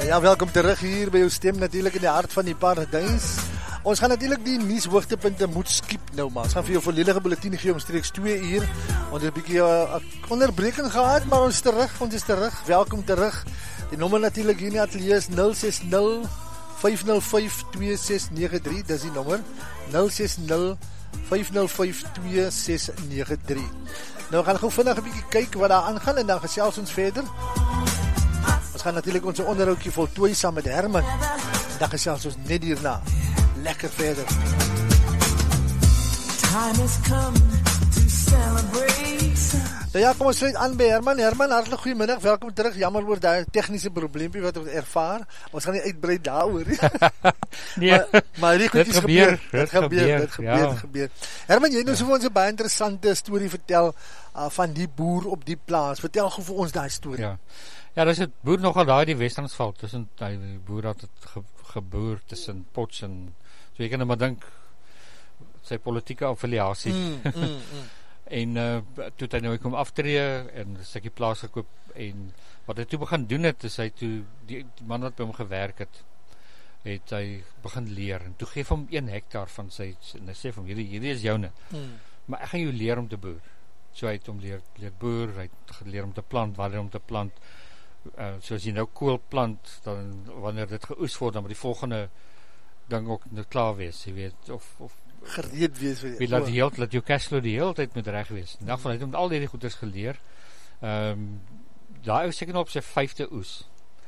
Ja, welkom terug hier by jou stem natuurlijk in die hart van die paradijs. Ons gaan natuurlijk die nuushoogtepunte moet skiep nou, maar ons gaan vir jou volledige bulletin gee omstreeks 2 uur. Ons het 'n bietjie 'n onderbreking gehad, maar ons is terug. Welkom terug. Die nommer natuurlijk hier in die atelier is 060 505 2693. Dis die nommer 060 505 2693. Nou gaan gou vinnig 'n bietjie kyk wat daar aangaan en dan gesels ons verder. Ons gaan natuurlijk onze onderhoudje voltooi saam met Herman. En dan gesels ons net hierna. Lekker verder. Time has come to celebrate. Nou ja, kom ons sluit aan by Herman. Herman, hartelijk goeiemiddag, welkom terug. Jammer oor die tegnische probleempie wat ons ervaar. Ons gaan nie uitbreid daaroor. Nee, maar die goedjes gebeur. Dit gebeur. Herman, jy het nou so vir ons 'n baie interessante storie vertel van die boer op die plaas. Vertel gou vir ons daai storie. Ja, dis het boer nogal daar die Westlandsveld tussen die boer het geboer tussen Potch en so jy kan nou maar dink sy politieke affiliasie. En toe het hy nou kom aftree en 'n stukkie plaas gekoop en wat hy toe begin doen het is hy toe die man wat by hom gewerk het hy begin leer en toe gee hy hom 1 hektaar van sy en hy sê vir hom hierdie is joune. Maar ek gaan jou leer om te boer. So hy het hom leer boer, hy het geleer om te plant, waar hy om te plant. So as jy nou kool plant, dan wanneer dit geoes word, dan moet die volgende ding ook nou klaar wees, jy weet, of gereed wees. Laat jou cashflow die hele tyd moet reg wees. In dag van, hy het met al die goeders geleer. Daar is seker nou op sy 5de oes.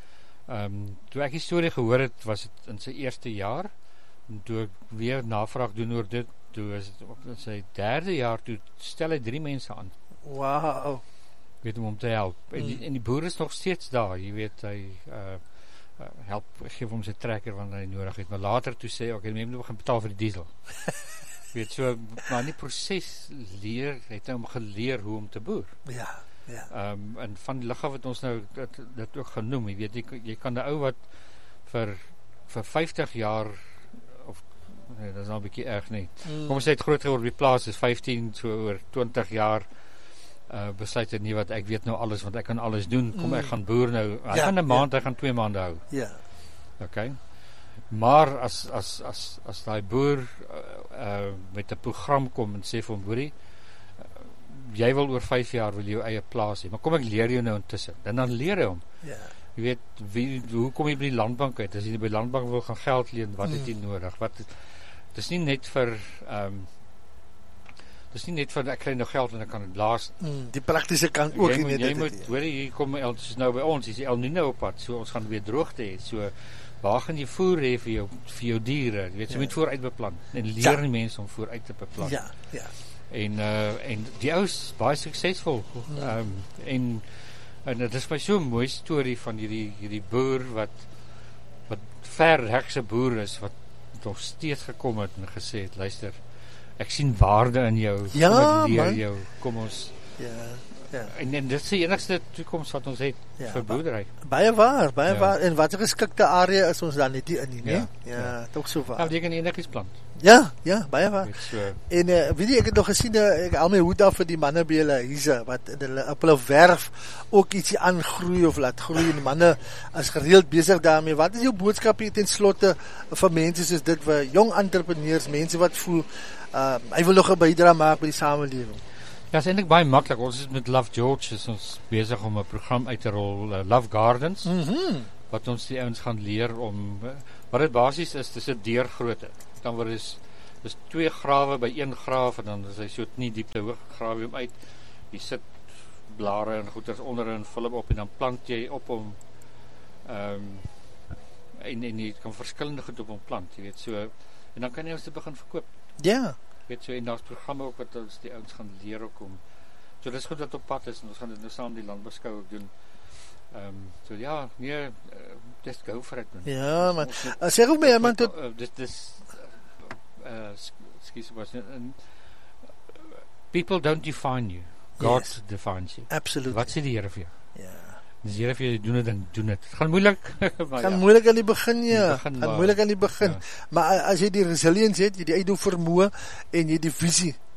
Toe ek die storie gehoor het, was het in sy eerste jaar, en toe ek weer navraag doen oor dit, toe is het op sy 3de jaar, toe stel hy 3 mense aan. Wauw. Weet om te help. En die boer is nog steeds daar, jy weet, hy help, geef hom sy trekker wanneer hy nodig het, maar later toe sê, ok, hy moet begin betaal vir die diesel. Weet so, maar in die proses leer, het hy hom geleer hoe om te boer. Ja. En van die liggaam wat ons nou dit ook genoem, jy weet, jy kan die ou wat vir 50 jaar of, nee, dat is nou 'n bietjie erg nie. Kom ons sê het groot geword op die plaas, is 15, so oor 20 jaar, besluit het nie wat ek weet nou alles, want ek kan alles doen, kom ek gaan boer nou, hy gaan 'n maand, hy gaan 2 maande hou. Ja. Ok, maar as die boer met 'n program kom en sê vir hom, boerie, jy wil oor 5 jaar wil jy jou eie plaas hê, maar kom ek leer jou nou intussen, en dan leer hy hom. Ja. Jy weet, hoe kom jy by die landbank uit, as jy by die landbank wil gaan geld leen, wat het jy nodig, het is nie net vir ek kry nou geld en ek kan het blaas. Die praktische kant ook nie. Jy moet, hoor jy, hier kom is nou by ons, is die El Nino op pad, so ons gaan weer droogte hê, so waar gaan jy voer hê vir jou diere, jy weet, so moet voer uitbeplan, en leer die mense om voer uit te beplan. Ja. En die ou's baie suksesvol, en dit is my so 'n mooi storie van hierdie boer wat verhekse boer is, wat nog steeds gekom het en gesê het, luister, ek sien waarde in jou, kom ek leer jou, kom ons, en dit is die enigste toekoms wat ons het, vir boerdery. Baie waar, en wat 'n geskikte area is ons dan net in nie, toch so waar. Jy kan enigiets plant. Ja, baie waar. En weet jy, ek het nog gesien, ek al my hoed af vir die manne by hulle huise, wat op hulle werf ook ietsie aangroei of laat groei, en die manne is gereeld bezig daarmee. Wat is jou boodskap hier ten slotte vir mense soos dit, vir jong entrepreneurs, mense wat voel, hy wil nog 'n bydrae maak by die samelewing? Ja, is eintlik baie maklik. Ons is met Love George, is ons bezig om 'n program uit te rol, Love Gardens, wat ons die ouens gaan leer om, wat het basies is, dis 'n deurgrootte. Dan word dis 2 grawe by 1 graaf, en dan is hy so nie diepte hoog, grawe hom uit, jy sit blare en goeders onderin, vul hom op, en dan plant jy op hom, en jy kan verskillende goed op hom plant, jy weet, so, en dan kan jy ons dit begin verkoop. Ja. Weet so, en daar's programme ook wat ons die ouens gaan leer ook om, so dis goed wat op pad is, en ons gaan dit nou saam die landbeskou ook doen. So ja, nee, just go for it, man. Ja, man. Sê ook my, Herman, excuse me, people don't define you, God defines you. Absoluut. Wat sê die Here vir jou? Ja. Dis Here vir jou doen het, dan doen het. Het gaan moeilik. Gaan moeilik aan die begin, Gaan moeilik aan die begin. Maar as jy die resilience het, jy die uitdoen vermoë, en jy die visie,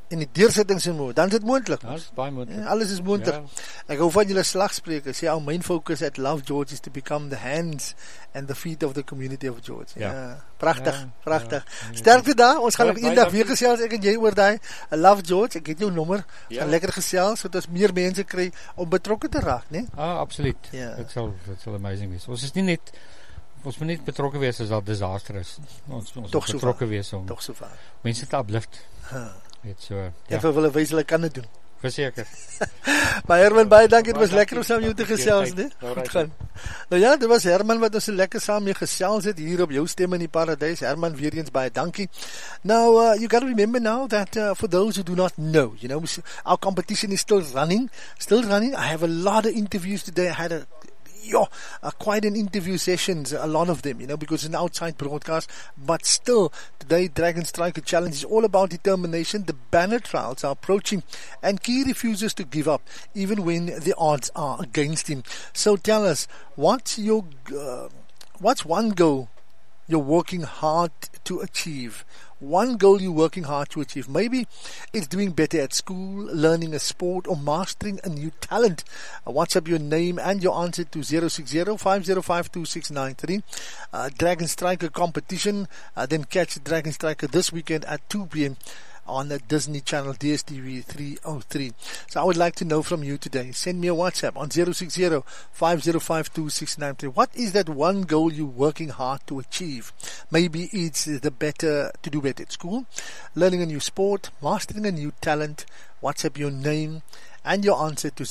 en die deursettingsvermoë, dan is dit moontlik. Ja, is baie moontlik. Alles is moontlik. Ja. Ek hou van julle slagspreuke. Sê our main focus at Love George is to become the hands and the feet of the community of George. Ja. Pragtig, Ja, pragtig. ja. Sterkte daar. Ons gaan Ja, nog baie eendag dankie. weer gesels ek en jy oor daai Love George. Ek het jou nommer. Ja. Gaan lekker gesels sodat ons meer mense kry om betrokke te raak, né? Absoluut. Ja. Dit sal amazing wees. Ons moet nie betrokke wees as daar disaster is. Ons moet betrokke wees om Tog so ver. mense te uplift. Weet so. Ja, vir hulle wys hulle kan dit doen. Verseker. Maar Herman, baie dankie. Dit was Baie lekker om dankie. saam jou te gesels, né? Goed gaan. Nou ja, dit was Herman wat ons so lekker saam mee gesels het hier op jou stem in die paradys. Herman, weer eens baie dankie. Now, you got to remember now that for those who do not know, you know, our competition is still running. I have a lot of interviews today. I had quite an interview sessions, a lot of them, you know, because it's an outside broadcast, but still, today Dragon Striker Challenge is all about determination. The banner trials are approaching, and Key refuses to give up, even when the odds are against him. So tell us, what's one goal you're working hard to achieve? One goal you're working hard to achieve. Maybe it's doing better at school, learning a sport, or mastering a new talent. WhatsApp your name and your answer to 060-505-2693. Dragon Striker competition. Then catch Dragon Striker this weekend at 2 p.m. on the Disney Channel, DSTV 303. So I would like to know from you today. Send me a WhatsApp on 060-505-2693. What is that one goal you're working hard to achieve? Maybe it's to do better at school, learning a new sport, mastering a new talent. WhatsApp your name and your answer to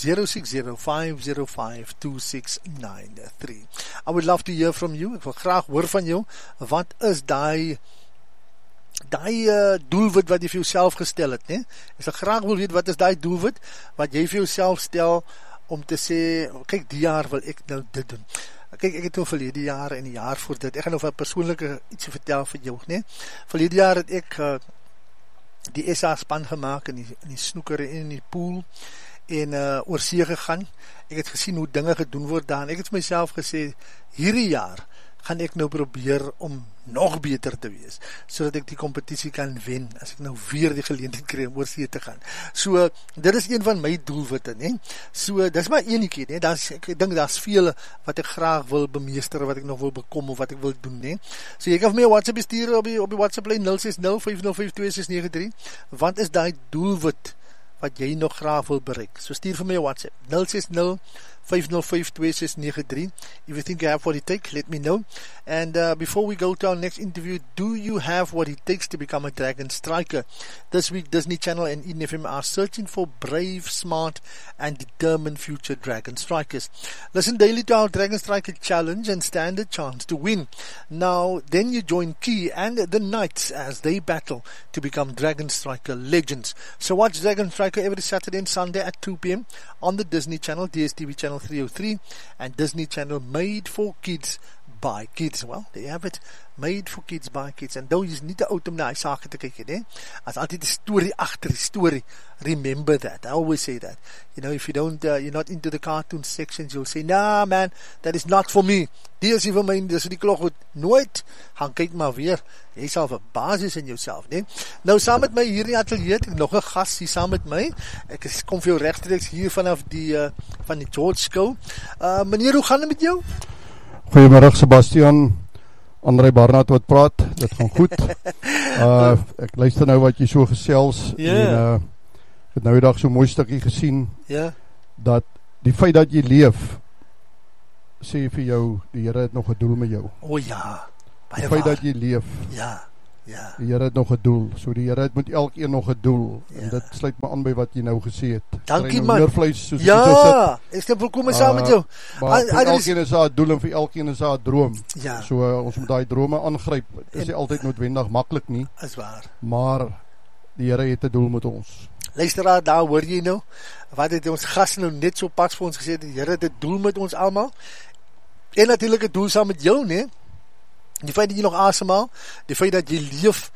060-505-2693. I would love to hear from you. Ek wil graag hoor van jou. Wat is daai doelwit wat jy vir jouself gestel het, né? Ek sal graag wil weet, wat is daai doelwit wat jy vir jouself stel om te sê, kyk, die jaar wil ek nou dit doen. Kyk, ek het nou verlede jaar en die jaar voor dit, ek gaan nou van persoonlijke ietsie vertel vir jou, né? Verlede jaar het ek die SA span gemaakt in die snoeker en in die pool en oor see gegaan. Ek het gesien hoe dinge gedoen word daar en ek het vir myself gesê, hierdie jaar gaan ek nou probeer om nog beter te wees, sodat ek die competitie kan wen, as ek nou weer die geleentheid kry om oor see te gaan. So, dit is een van my doelwitte, ne? So, dit is maar eenetjie, ne? Ek dink, daar is vele wat ek graag wil bemeester, wat ek nog wil bekom, of wat ek wil doen, ne? So, jy kan vir my WhatsApp stuur op die WhatsApp lyn 060-505-2693, wat is die doelwit wat jy nog graag wil bereik? So, stuur vir my WhatsApp, 060-505-2693. If you think you have what it takes, let me know. And before we go to our next interview, do you have what it takes to become a Dragon Striker? This week, Disney Channel and Eden FM are searching for brave, smart, and determined future Dragon Strikers. Listen daily to our Dragon Striker Challenge and stand a chance to win. Now, then you join Key and the Knights as they battle to become Dragon Striker legends. So watch Dragon Striker every Saturday and Sunday at 2 p.m. on the Disney Channel, DSTV Channel 303, and Disney Channel made for kids by kids. Well, there you have it, made for kids by kids. En nou is nie te oud om na die sake te kyk, ne? As altyd die story agter die story. Remember that. I always say that. You know, if you don't, you're not into the cartoon sections, you'll say, nah man, that is not for me. Die is nie vir my, dis die klok goed. Nooit, gaan kyk maar weer. Jy sal vir basis in jouself, ne? Nou, saam met my hier in die atelier, ek nog 'n gas hier saam met my. Ek kom vir jou regstreeks hier vanaf van die George School. Meneer, hoe gaan dit met jou? Goeiemiddag Sebastian, André Barnard wat praat, dit gaan goed. Ek luister nou wat jy so gesels, en ek het nou die dag so mooi stukkie gesien, dat die feit dat jy leef, sê vir jou, die Here het nog 'n doel met jou. O ja, baie die feit waar. dat jy leef, ja. Die Here het nog 'n doel, so die Here het met elkeen nog 'n doel, en dit sluit me aan by wat jy nou gesê het. Dankie man. Ja, ek stem volkomen saam met jou. Maar vir elkeen is daar 'n doel en vir elkeen is daar 'n droom. Ja. So ons moet daai drome aangryp. Dit is nie altyd noodwendig maklik nie. Is waar. Maar die Here het 'n doel met ons. Luisteraar, daar hoor jy nou, wat het ons gas nou net so pas vir ons gesê, die Here het 'n doel met ons almal, en natuurlik 'n doel saam met jou, ne? Die feit dat jy nog asemhaal, die feit dat jy leef,